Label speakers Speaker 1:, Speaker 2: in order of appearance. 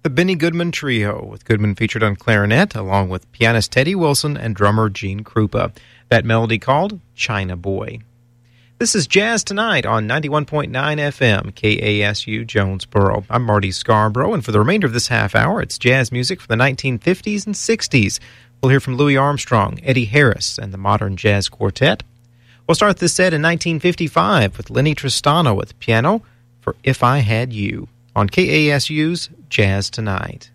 Speaker 1: The Benny Goodman Trio, with Goodman featured on clarinet, along with pianist Teddy Wilson and drummer Gene Krupa. That melody called China Boy. This is Jazz Tonight on 91.9 FM, KASU Jonesboro. I'm Marty Scarborough, and for the remainder of this half hour, it's jazz music from the 1950s and 60s. We'll hear from Louis Armstrong, Eddie Harris, and the Modern Jazz Quartet. We'll start this set in 1955 with Lenny Tristano with piano for If I Had You on KASU's Jazz Tonight.